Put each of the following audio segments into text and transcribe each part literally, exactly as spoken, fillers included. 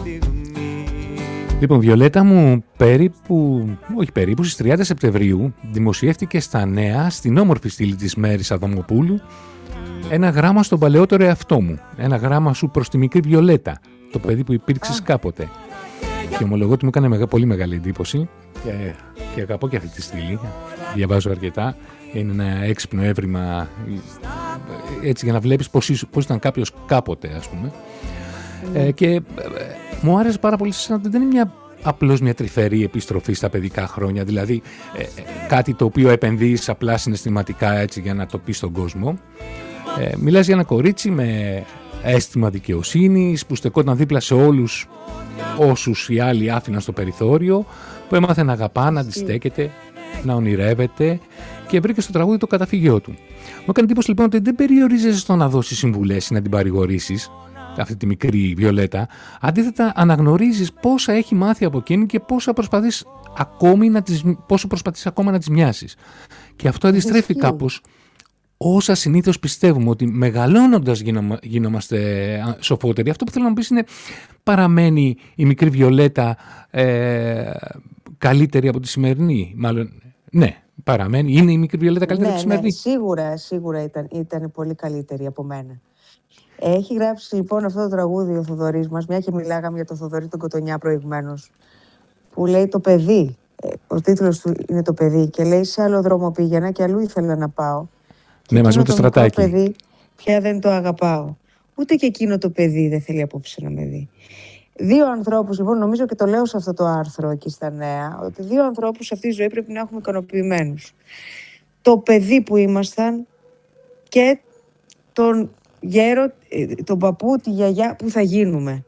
Λοιπόν, Βιολέτα μου, περίπου, όχι περίπου, στις τριάντα Σεπτεμβρίου δημοσιεύτηκε στα νέα, στην όμορφη στήλη της Μέρης Αδαμοπούλου, ένα γράμμα στον παλαιότερο εαυτό μου. Ένα γράμμα σου προς τη μικρή Βιολέτα, το παιδί που υπήρξες κάποτε. Και ομολογώ ότι μου έκανε μεγα, πολύ μεγάλη εντύπωση και, και αγαπώ και αυτή τη στήλη. Διαβάζω αρκετά. Είναι ένα έξυπνο έβριμα, έτσι, για να βλέπεις πώς, πώς ήταν κάποιος κάποτε, ας πούμε. Mm. Ε, και ε, μου άρεσε πάρα πολύ σαν ότι δεν είναι μια, απλώς μια τρυφερή επιστροφή στα παιδικά χρόνια, δηλαδή ε, ε, κάτι το οποίο επενδύεις απλά συναισθηματικά, έτσι, για να το πεις στον κόσμο. Ε, μιλάς για ένα κορίτσι με αίσθημα δικαιοσύνης που στεκόταν δίπλα σε όλους όσους οι άλλοι άφηναν στο περιθώριο, που έμαθε να αγαπά, να αντιστέκεται, να ονειρεύεται και βρήκε στο τραγούδι το καταφύγιό του. Μου έκανε εντύπωση λοιπόν ότι δεν περιορίζεσαι στο να δώσεις συμβουλές ή να την παρηγορήσεις, αυτή τη μικρή Βιολέτα. Αντίθετα, αναγνωρίζεις πόσα έχει μάθει από εκείνη και πόσα προσπαθείς ακόμη να τις, πόσο προσπαθείς ακόμα να τις μοιάσεις. Και αυτό αντιστρέφει κάπως όσα συνήθως πιστεύουμε, ότι μεγαλώνοντας γίνομα, γινόμαστε σοφότεροι. Αυτό που θέλω να πεις είναι, παραμένει η μικρή Βιολέτα ε, καλύτερη από τη σημερινή? Μάλλον, ναι, παραμένει. Είναι η μικρή Βιολέτα καλύτερη, ναι, από τη σημερινή? Ναι, σίγουρα, σίγουρα ήταν, ήταν πολύ καλύτερη από μένα. Έχει γράψει λοιπόν αυτό το τραγούδι ο Θοδωρής μας, μια και μιλάγαμε για τον Θοδωρή τον Κοτονιά προηγουμένως, που λέει το παιδί. Ο τίτλος του είναι το παιδί και λέει σε άλλο δρόμο πήγαινα και αλλού ήθελα να πάω. Ναι, μαζί με το στρατάκι. Το παιδί πια δεν το αγαπάω. Ούτε και εκείνο το παιδί δεν θέλει απόψε να με δει. Δύο ανθρώπους, λοιπόν, νομίζω και το λέω σε αυτό το άρθρο εκεί στα νέα, ότι δύο ανθρώπους σε αυτή τη ζωή πρέπει να έχουμε ικανοποιημένους. Το παιδί που ήμασταν και τον γέρο, τον παππού, τη γιαγιά που θα γίνουμε.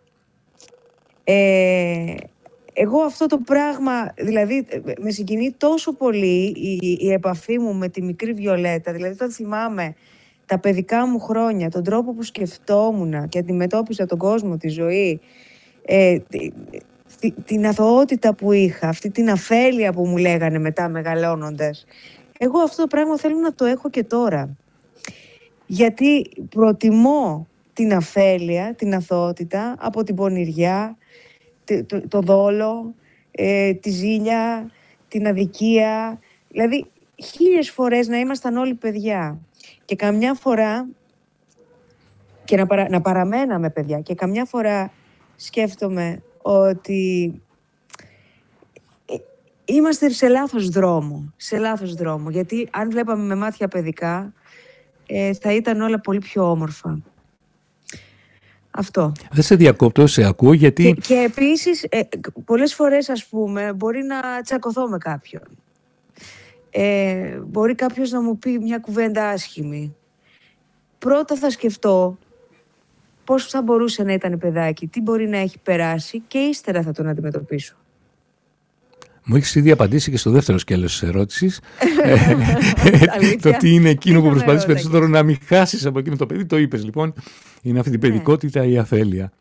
Ε, εγώ αυτό το πράγμα, δηλαδή, με συγκινεί τόσο πολύ η, η επαφή μου με τη μικρή Βιολέτα. Δηλαδή, όταν θυμάμαι τα παιδικά μου χρόνια, τον τρόπο που σκεφτόμουν και αντιμετώπιζα τον κόσμο, τη ζωή, ε, τη, την αθωότητα που είχα, αυτή την αφέλεια που μου λέγανε μετά μεγαλώνοντας. Εγώ αυτό το πράγμα θέλω να το έχω και τώρα. Γιατί προτιμώ την αφέλεια, την αθωότητα από την πονηριά, το, το, το δόλο, ε, τη ζήλια, την αδικία. Δηλαδή, χίλιες φορές να ήμασταν όλοι παιδιά. Και καμιά φορά, και να, παρα, να παραμέναμε παιδιά, και καμιά φορά σκέφτομαι ότι είμαστε σε λάθος δρόμο, σε λάθος δρόμο. Γιατί αν βλέπαμε με μάτια παιδικά, ε, θα ήταν όλα πολύ πιο όμορφα. Αυτό. Δεν σε διακόπτω, σε ακούω, γιατί... Και, και επίσης, ε, πολλές φορές, ας πούμε, μπορεί να τσακωθώ με κάποιον. Ε, μπορεί κάποιος να μου πει μια κουβέντα άσχημη. Πρώτα θα σκεφτώ πώς θα μπορούσε να ήταν παιδάκι, τι μπορεί να έχει περάσει και ύστερα θα τον αντιμετωπίσω. Μου έχεις ήδη απαντήσει και στο δεύτερο σκέλος της ερώτησης. Το τι είναι εκείνο που προσπαθείς περισσότερο να μην χάσεις από εκείνο το παιδί, το είπες λοιπόν. Είναι αυτή την παιδικότητα, η αφέλεια.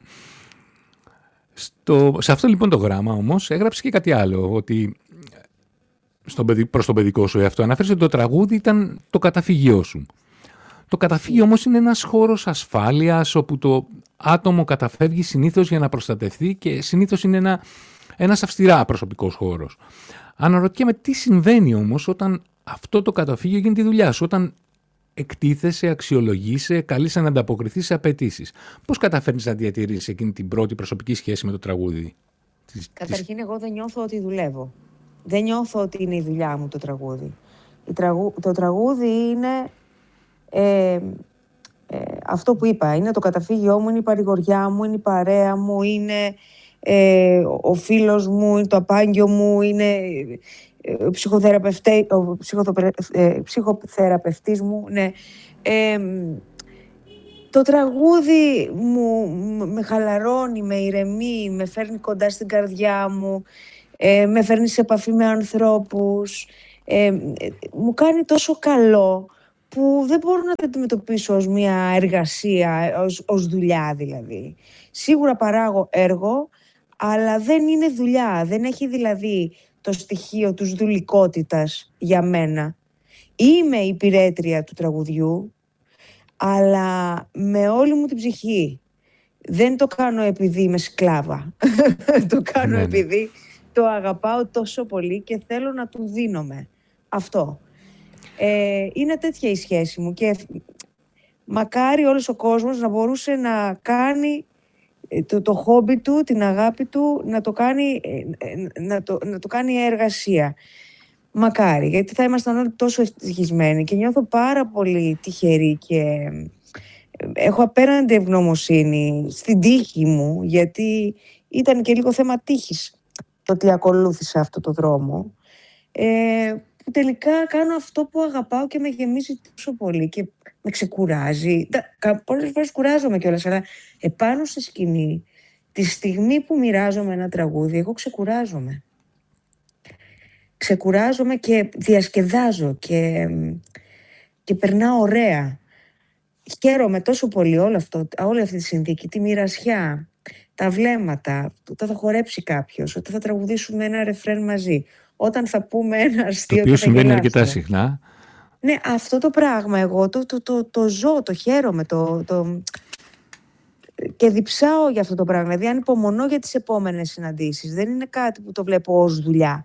Στο, σε αυτό λοιπόν το γράμμα όμως έγραψε και κάτι άλλο, ότι στον παιδι, προς τον παιδικό σου εαυτό αναφέρεις ότι το τραγούδι ήταν το καταφύγιό σου. Το καταφύγιο όμως είναι ένας χώρος ασφάλειας όπου το άτομο καταφεύγει συνήθως για να προστατευτεί και συνήθως είναι ένα, ένας αυστηρά προσωπικός χώρος. Αναρωτιέμαι τι συμβαίνει όμως όταν αυτό το καταφύγιο γίνει τη δουλειά σου, όταν εκτίθεσαι, αξιολογείσαι, καλείσαι να ανταποκριθείς σε απαιτήσεις. Πώς καταφέρνεις να διατηρήσεις εκείνη την πρώτη προσωπική σχέση με το τραγούδι? Καταρχήν, εγώ δεν νιώθω ότι δουλεύω. Δεν νιώθω ότι είναι η δουλειά μου το τραγούδι. Η τραγου... Το τραγούδι είναι ε, ε, αυτό που είπα. Είναι το καταφύγιό μου, είναι η παρηγοριά μου, είναι η παρέα μου, είναι ε, ο φίλος μου, είναι το απάγγιο μου, είναι ο, ψυχοθεραπευτέ... ο ψυχοθοπε... ε, ψυχοθεραπευτής μου. Ναι. Ε, το τραγούδι μου με χαλαρώνει, με ηρεμεί, με φέρνει κοντά στην καρδιά μου, ε, με φέρνει σε επαφή με ανθρώπους, ε, μου κάνει τόσο καλό που δεν μπορώ να το αντιμετωπίσω ως μια εργασία, ως, ως δουλειά δηλαδή. Σίγουρα παράγω έργο, αλλά δεν είναι δουλειά, δεν έχει δηλαδή το στοιχείο της δουλικότητας για μένα. Είμαι υπηρέτρια του τραγουδιού, αλλά με όλη μου την ψυχή. Δεν το κάνω επειδή είμαι σκλάβα. Το κάνω Ναι, ναι. επειδή το αγαπάω τόσο πολύ και θέλω να του δίνομαι. Αυτό. Ε, είναι τέτοια η σχέση μου και μακάρι όλος ο κόσμος να μπορούσε να κάνει το, το χόμπι του, την αγάπη του, να το κάνει, να το, να το κάνει εργασία. Μακάρι, γιατί θα ήμασταν όλοι τόσο ευτυχισμένοι και νιώθω πάρα πολύ τυχερή και έχω απέραντη ευγνωμοσύνη στην τύχη μου, γιατί ήταν και λίγο θέμα τύχης το ότι ακολούθησα αυτό το δρόμο, ε, που τελικά κάνω αυτό που αγαπάω και με γεμίζει τόσο πολύ και με ξεκουράζει. Πολλές φορές κουράζομαι κιόλας, αλλά επάνω στη σκηνή, τη στιγμή που μοιράζομαι ένα τραγούδι, εγώ ξεκουράζομαι. Ξεκουράζομαι και διασκεδάζω και, και περνάω ωραία. Χαίρομαι τόσο πολύ όλο αυτό, όλη αυτή τη συνθήκη, τη μοιρασιά, τα βλέμματα, όταν θα χορέψει κάποιος, όταν θα τραγουδήσουμε ένα ρεφρέν μαζί, όταν θα πούμε ένα αστείο. Το οποίο συμβαίνει αρκετά συχνά. Ναι, αυτό το πράγμα εγώ το, το, το, το ζω, το χαίρομαι, το, το... και διψάω για αυτό το πράγμα. Δηλαδή ανυπομονώ για τις επόμενες συναντήσεις. Δεν είναι κάτι που το βλέπω ως δουλειά.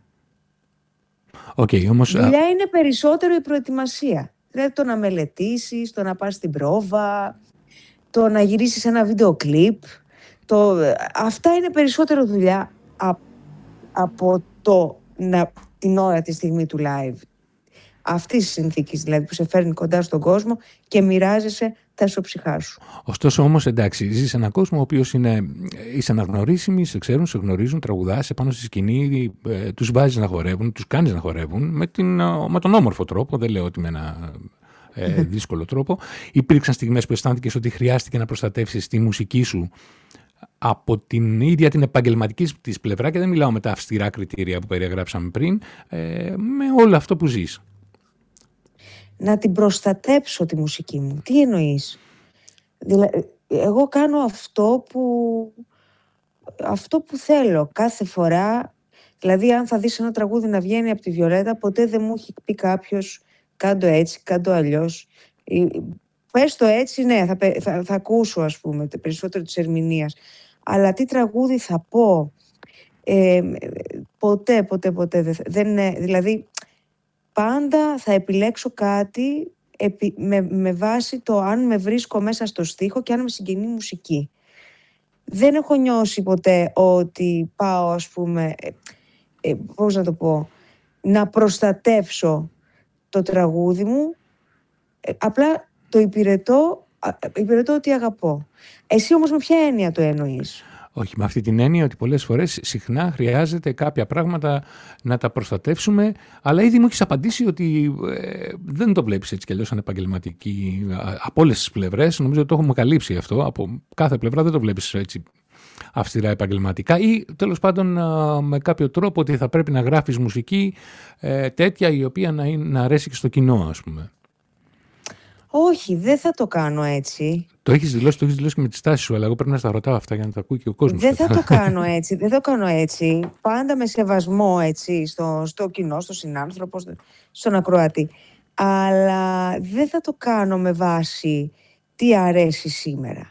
Okay, όμως... Δουλειά είναι περισσότερο η προετοιμασία. Δηλαδή το να μελετήσεις, το να πας στην πρόβα, το να γυρίσεις ένα βίντεο κλιπ. Το... Αυτά είναι περισσότερο δουλειά α... από το να... την ώρα τη στιγμή του live. Αυτής της συνθήκης δηλαδή που σε φέρνει κοντά στον κόσμο και μοιράζεσαι τα ισοψυχά σου. Ωστόσο όμως εντάξει, ζεις σε έναν κόσμο ο οποίος είναι, είσαι αναγνωρίσιμοι, σε ξέρουν, σε γνωρίζουν, τραγουδάς επάνω στη σκηνή, ε, τους βάζεις να χορεύουν, τους κάνεις να χορεύουν με, την, με τον όμορφο τρόπο, δεν λέω ότι με ένα ε, δύσκολο τρόπο. Υπήρξαν στιγμές που αισθάνθηκες ότι χρειάστηκε να προστατεύσεις τη μουσική σου από την ίδια την επαγγελματική της πλευρά, και δεν μιλάω με τα αυστηρά κριτήρια που περιεγράψαμε πριν, ε, με όλο αυτό που ζεις. Να την προστατέψω τη μουσική μου. Τι εννοείς? Δηλαδή, εγώ κάνω αυτό που, αυτό που θέλω κάθε φορά. Δηλαδή αν θα δεις ένα τραγούδι να βγαίνει από τη Βιολέτα, ποτέ δεν μου έχει πει κάποιος κάντο έτσι, κάντο αλλιώς. Πες το έτσι, ναι, θα, θα, θα ακούσω ας πούμε περισσότερο της ερμηνείας. Αλλά τι τραγούδι θα πω? Ε, ποτέ, ποτέ, ποτέ δεν είναι. Δηλαδή πάντα θα επιλέξω κάτι επί, με, με βάση το αν με βρίσκω μέσα στο στίχο και αν με συγκινεί η μουσική. Δεν έχω νιώσει ποτέ ότι πάω ας πούμε, ε, ε, πώς να το πω, να προστατεύσω το τραγούδι μου, ε, απλά το υπηρετώ, υπηρετώ ότι αγαπώ. Εσύ όμως με ποια έννοια το εννοείς? Όχι, με αυτή την έννοια ότι πολλές φορές συχνά χρειάζεται κάποια πράγματα να τα προστατεύσουμε, αλλά ήδη μου έχεις απαντήσει ότι ε, δεν το βλέπεις έτσι κι αλλιώς σαν επαγγελματική από όλες τις πλευρές. Νομίζω ότι το έχουμε καλύψει αυτό. Από κάθε πλευρά δεν το βλέπεις έτσι αυστηρά επαγγελματικά, ή τέλος πάντων με κάποιο τρόπο ότι θα πρέπει να γράφεις μουσική ε, τέτοια η οποία να, είναι, να αρέσει και στο κοινό, ας πούμε. Όχι, δεν θα το κάνω έτσι. Το έχεις δηλώσει, το έχεις δηλώσει και με τη στάση σου, αλλά εγώ πρέπει να στα ρωτάω αυτά για να τα ακούει και ο κόσμος. Δεν θα το κάνω έτσι, δεν θα το κάνω έτσι. Πάντα με σεβασμό έτσι, στο, στο κοινό, στο συνάνθρωπο, στον ακροατή. Αλλά δεν θα το κάνω με βάση τι αρέσει σήμερα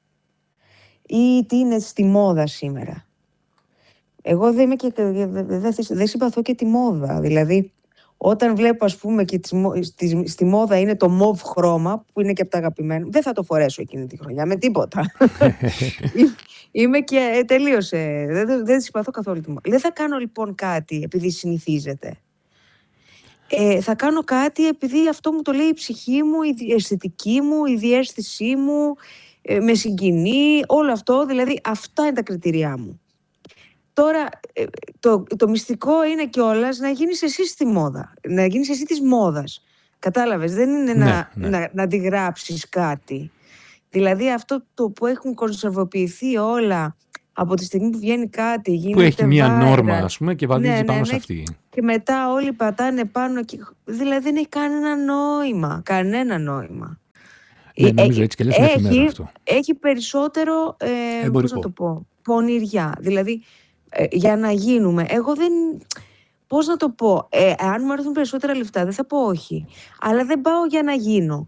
ή τι είναι στη μόδα σήμερα. Εγώ δεν είμαι και, δεν, δεν συμπαθώ και τη μόδα. Δηλαδή, όταν βλέπω, ας πούμε, και στη, στη μόδα είναι το μοβ χρώμα, που είναι και από τα αγαπημένα, δεν θα το φορέσω εκείνη τη χρονιά, με τίποτα. Είμαι και τελείωσε. Δεν, δεν συμπαθώ καθόλου τη μόδα. Δεν θα κάνω λοιπόν κάτι επειδή συνηθίζεται. Ε, θα κάνω κάτι επειδή αυτό μου το λέει η ψυχή μου, η αισθητική μου, η διαίσθησή μου, ε, με συγκινεί, όλο αυτό. Δηλαδή, αυτά είναι τα κριτήριά μου. Τώρα, το, το μυστικό είναι κιόλας να γίνεις εσύ στη μόδα. Να γίνεις εσύ της μόδας. Κατάλαβες, δεν είναι ναι, να, ναι. να, να αντιγράψεις κάτι. Δηλαδή αυτό το που έχουν κονσερβοποιηθεί όλα από τη στιγμή που βγαίνει κάτι, γίνεται που έχει μία viral, νόρμα, ας πούμε, και βαδίζει ναι, πάνω ναι, σε ναι, αυτή. Και μετά όλοι πατάνε πάνω. Και, δηλαδή δεν έχει κανένα νόημα. Κανένα νόημα. Ναι, νομίζω έτσι κι αλλιώς είναι εφημερό αυτό. Έχει περισσότερο, ε, πώς να το πω, πονηριά. Δηλαδή, ε, για να γίνουμε, εγώ δεν, πώς να το πω, ε, αν μου έρθουν περισσότερα λεφτά δεν θα πω όχι, αλλά δεν πάω για να γίνω.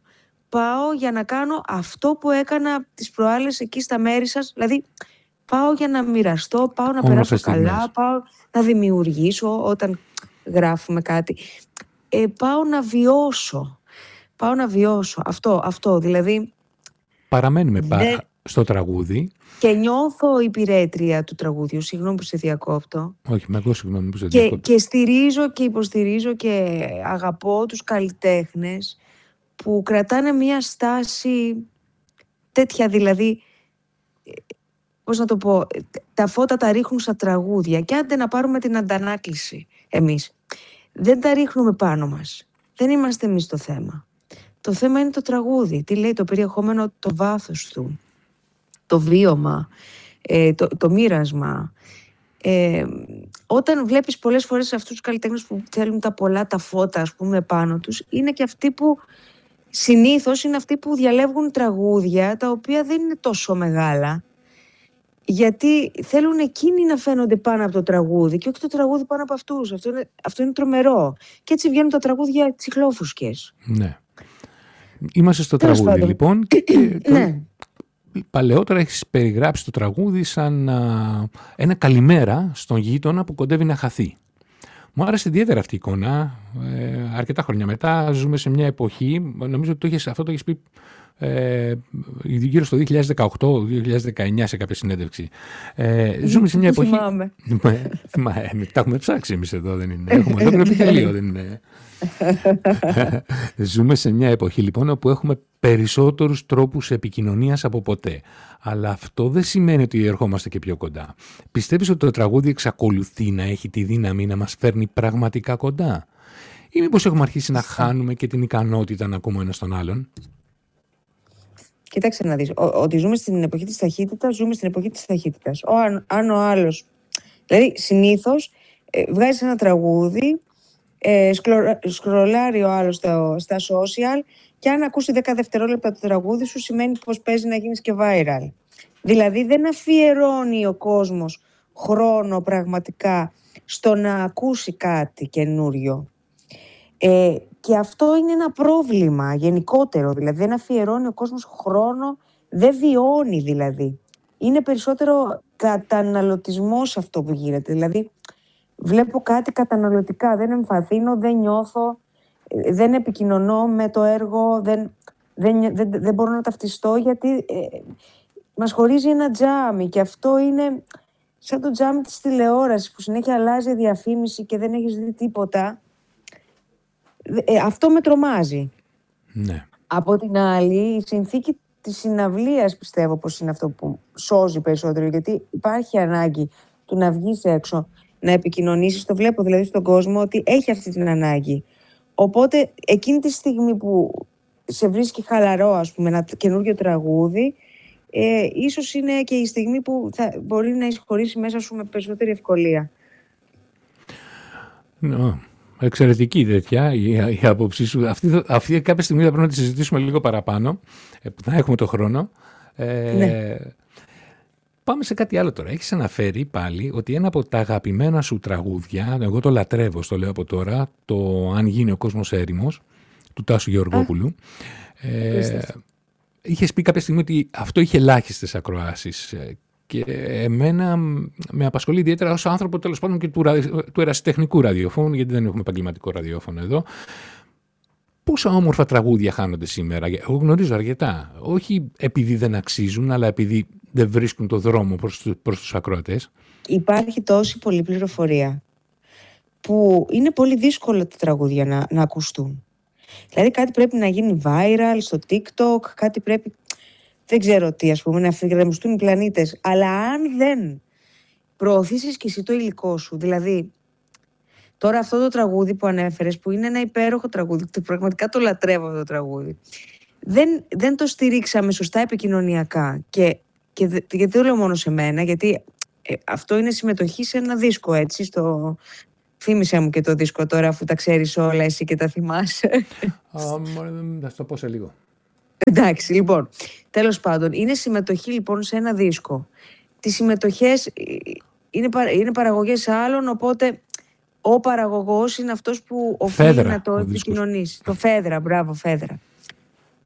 πάω για να κάνω αυτό που έκανα τις προάλλες εκεί στα μέρη σας. Δηλαδή, πάω για να μοιραστώ, πάω να περάσω καλά, πάω να δημιουργήσω όταν γράφουμε κάτι. Ε, πάω να βιώσω. Πάω να βιώσω. Αυτό, αυτό δηλαδή... Παραμένουμε δε... πά... στο τραγούδι. Και νιώθω υπηρέτρια του τραγούδιου. Συγγνώμη που σε διακόπτω. Όχι, με εγώ συγγνώμη που σε και, διακόπτω. Και στηρίζω και υποστηρίζω και αγαπώ τους καλλιτέχνες που κρατάνε μια στάση τέτοια, δηλαδή, πώς να το πω, τα φώτα τα ρίχνουν στα τραγούδια και άντε να πάρουμε την αντανάκληση εμείς. Δεν τα ρίχνουμε πάνω μας. Δεν είμαστε εμείς το θέμα. Το θέμα είναι το τραγούδι. Τι λέει το περιεχόμενο, το βάθος του, το βίωμα, ε, το, το μοίρασμα. Ε, όταν βλέπεις πολλές φορές αυτούς τους καλλιτέχνες που θέλουν τα πολλά τα φώτα, ας πούμε, πάνω τους, είναι και αυτοί που συνήθως είναι αυτοί που διαλέγουν τραγούδια τα οποία δεν είναι τόσο μεγάλα, γιατί θέλουν εκείνοι να φαίνονται πάνω από το τραγούδι και όχι το τραγούδι πάνω από αυτούς. Αυτό είναι, αυτό είναι τρομερό. Και έτσι βγαίνουν τα τραγούδια τσιχλόφουσκες. Ναι. Είμαστε στο Τέλος τραγούδι πάντων. Λοιπόν και, και το... ναι. Παλαιότερα έχεις περιγράψει το τραγούδι σαν α, ένα καλημέρα στον γείτονα που κοντεύει να χαθεί. Μου άρεσε ιδιαίτερα αυτή η εικόνα. Ε, αρκετά χρόνια μετά ζούμε σε μια εποχή, νομίζω ότι το είχες, αυτό το έχεις πει ε, γύρω στο δύο χιλιάδες δεκαοκτώ δύο χιλιάδες δεκαεννιά σε κάποια συνέντευξη. Ε, ζούμε σε μια εποχή... Θυμάμαι. Θυμάμαι. Τα έχουμε ψάξει εμείς εδώ, δεν είναι. Έχουμε ολόκληρο επιτελείο, δεν είναι. Ζούμε σε μια εποχή λοιπόν όπου έχουμε περισσότερους τρόπους επικοινωνίας από ποτέ. Αλλά αυτό δεν σημαίνει ότι ερχόμαστε και πιο κοντά. Πιστεύεις ότι το τραγούδι εξακολουθεί να έχει τη δύναμη να μας φέρνει πραγματικά κοντά? Ή μήπως έχουμε αρχίσει να χάνουμε και την ικανότητα να ακούμε ένας τον άλλον? Κοιτάξτε να δεις, ότι ζούμε στην εποχή της ταχύτητας, ζούμε στην εποχή της ταχύτητας. Ο, αν, αν ο άλλος, δηλαδή συνήθως ε, βγάζεις ένα τραγούδι, ε, σκλο, σκρολάρει ο άλλος στα, στα social και αν ακούσει δέκα δευτερόλεπτα το τραγούδι σου σημαίνει πως παίζει να γίνεις και viral. Δηλαδή δεν αφιερώνει ο κόσμος χρόνο πραγματικά στο να ακούσει κάτι καινούριο. Ε, και αυτό είναι ένα πρόβλημα γενικότερο, δηλαδή δεν αφιερώνει ο κόσμος χρόνο, δεν βιώνει δηλαδή. Είναι περισσότερο καταναλωτισμός αυτό που γίνεται, δηλαδή βλέπω κάτι καταναλωτικά, δεν εμφαθύνω, δεν νιώθω, δεν επικοινωνώ με το έργο, δεν, δεν, δεν, δεν μπορώ να ταυτιστώ γιατί ε, μας χωρίζει ένα τζάμι και αυτό είναι σαν το τζάμι της τηλεόρασης που συνέχεια αλλάζει διαφήμιση και δεν έχεις δει τίποτα. Ε, αυτό με τρομάζει. Ναι. Από την άλλη, η συνθήκη της συναυλίας πιστεύω πως είναι αυτό που σώζει περισσότερο, γιατί υπάρχει ανάγκη του να βγεις έξω, να επικοινωνήσεις. Το βλέπω δηλαδή στον κόσμο ότι έχει αυτή την ανάγκη. Οπότε εκείνη τη στιγμή που σε βρίσκει χαλαρό, ας πούμε, ένα καινούργιο τραγούδι, ε, ίσως είναι και η στιγμή που θα μπορεί να εισχωρήσει μέσα σου με περισσότερη ευκολία. No. Εξαιρετική τέτοια η, η άποψή σου. Αυτή, αυτή κάποια στιγμή θα πρέπει να τη συζητήσουμε λίγο παραπάνω, που θα έχουμε το χρόνο. Ε, ναι. Πάμε σε κάτι άλλο τώρα. Έχεις αναφέρει πάλι ότι ένα από τα αγαπημένα σου τραγούδια, εγώ το λατρεύω, στο λέω από τώρα, το «Αν γίνει ο κόσμος έρημος» του Τάσου Γεωργόπουλου. Ε, είχες πει κάποια στιγμή ότι αυτό είχε ελάχιστες ακροάσεις. Και εμένα με απασχολεί ιδιαίτερα ως άνθρωπο τέλος πάντων και του, του ερασιτεχνικού ραδιοφώνου, γιατί δεν έχουμε επαγγελματικό ραδιόφωνο εδώ. Πόσα όμορφα τραγούδια χάνονται σήμερα? Εγώ γνωρίζω αρκετά. Όχι επειδή δεν αξίζουν, αλλά επειδή δεν βρίσκουν το δρόμο προς, προς τους ακροατές. Υπάρχει τόση πολλή πληροφορία που είναι πολύ δύσκολο τα τραγούδια να, να ακουστούν. Δηλαδή κάτι πρέπει να γίνει viral στο TikTok, κάτι πρέπει... Δεν ξέρω τι, ας πούμε, να ευθυγραμμιστούν οι πλανήτες. Αλλά αν δεν προωθήσεις και εσύ το υλικό σου, δηλαδή τώρα αυτό το τραγούδι που ανέφερες, που είναι ένα υπέροχο τραγούδι, πραγματικά το λατρεύω αυτό το τραγούδι, δεν, δεν το στηρίξαμε σωστά επικοινωνιακά. Και, και, γιατί δεν το λέω μόνο σε μένα, γιατί ε, αυτό είναι συμμετοχή σε ένα δίσκο, έτσι, στο... Θύμισε μου και το δίσκο τώρα, αφού τα ξέρεις όλα εσύ και τα θυμάσαι. Θα σου το πω σε λίγο. Εντάξει, λοιπόν, τέλος πάντων, είναι συμμετοχή λοιπόν σε ένα δίσκο. Τις συμμετοχές είναι, παρα, είναι παραγωγές άλλων, οπότε ο παραγωγός είναι αυτός που οφείλει να το επικοινωνήσει. Το Φέδρα, μπράβο, Φέδρα.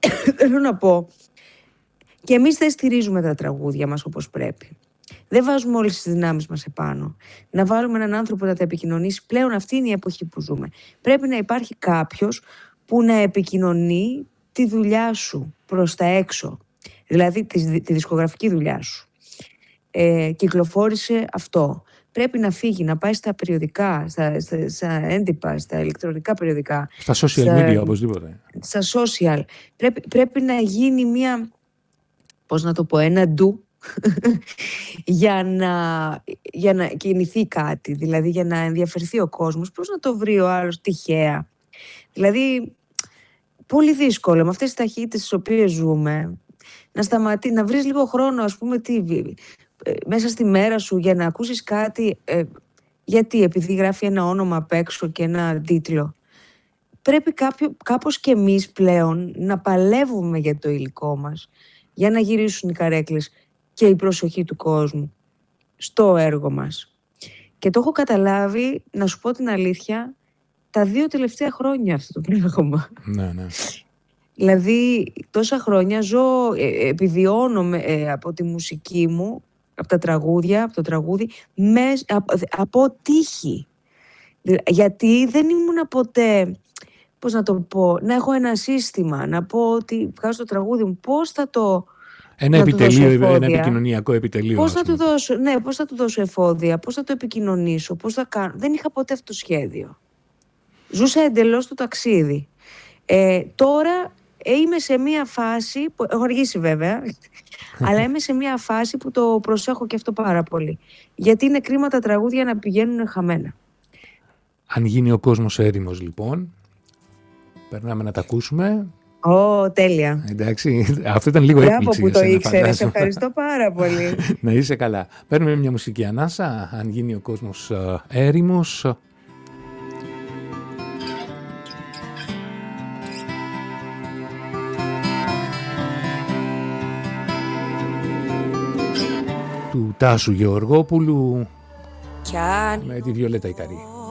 θέλω να πω, και εμείς δεν στηρίζουμε τα τραγούδια μας όπως πρέπει. Δεν βάζουμε όλες τις δυνάμεις μας επάνω. Να βάλουμε έναν άνθρωπο να τα επικοινωνήσει. Πλέον αυτή είναι η εποχή που ζούμε. Πρέπει να υπάρχει κάποιος που να επικοινωνεί τη δουλειά σου προς τα έξω. Δηλαδή τη, τη δισκογραφική δουλειά σου. Ε, κυκλοφόρησε αυτό. Πρέπει να φύγει, να πάει στα περιοδικά, στα, στα, στα έντυπα, στα ηλεκτρονικά περιοδικά. Στα social στα, media οπωσδήποτε. Στα social. Πρέπει, πρέπει να γίνει μια, πώς να το πω, ένα ντου για, να, για να κινηθεί κάτι. Δηλαδή για να ενδιαφερθεί ο κόσμος. Πώς να το βρει ο άλλος τυχαία. Δηλαδή πολύ δύσκολο με αυτές τις ταχύτητες τις οποίες ζούμε. Να σταματεί, να βρεις λίγο χρόνο, ας πούμε, τι, μέσα στη μέρα σου για να ακούσεις κάτι. Ε, γιατί, επειδή γράφει ένα όνομα απ' έξω και ένα τίτλο. Πρέπει κάποιο, κάπως και εμείς πλέον να παλεύουμε για το υλικό μας, για να γυρίσουν οι καρέκλες και η προσοχή του κόσμου στο έργο μας. Και το έχω καταλάβει, να σου πω την αλήθεια, τα δύο τελευταία χρόνια αυτό το πράγμα. Ναι, ναι. Δηλαδή, τόσα χρόνια ζω, ε, επιβιώνω ε, από τη μουσική μου, από τα τραγούδια, από το τραγούδι, με, από, από τύχη. Γιατί δεν ήμουν ποτέ, πώς να το πω, να έχω ένα σύστημα, να πω ότι βγάζω το τραγούδι μου, πώς θα το... Ένα επιτελείο, ένα επικοινωνιακό επιτελείο. Πώς θα του δώσω, ναι, πώς θα του δώσω εφόδια, πώς θα το επικοινωνήσω, πώς θα κάνω. Δεν είχα ποτέ αυτό το σχέδιο. Ζούσα εντελώς το ταξίδι. Ε, τώρα ε, είμαι σε μία φάση, που, έχω αργήσει βέβαια, αλλά είμαι σε μία φάση που το προσέχω και αυτό πάρα πολύ. Γιατί είναι κρίμα τα τραγούδια να πηγαίνουν χαμένα. Αν γίνει ο κόσμος έρημος λοιπόν, περνάμε να τα ακούσουμε. Ω, oh, τέλεια. Εντάξει, αυτό ήταν λίγο έκπληξη. Μπράβο που το ήξερες, ευχαριστώ πάρα πολύ. Να είσαι καλά. Παίρνουμε μια μουσική ανάσα, αν γίνει ο κόσμος έρημος. Του Τάσου Γεωργόπουλου με τη Βιολέτα Ικαρή.